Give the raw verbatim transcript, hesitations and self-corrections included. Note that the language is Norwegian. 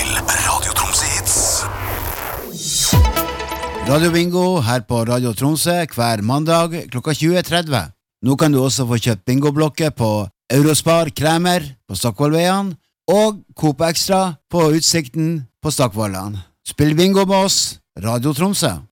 Radio Tromsø Hits. Radio Bingo her på Radio Tromsø hver mandag klokka tjue tretti. Nå kan du også få kjøpt bingoblokker på Eurospar Kremer på Stockvollveien og Coop Extra på Utsikten på Stockvollan. Spill bingo med oss, Radio Tromsø.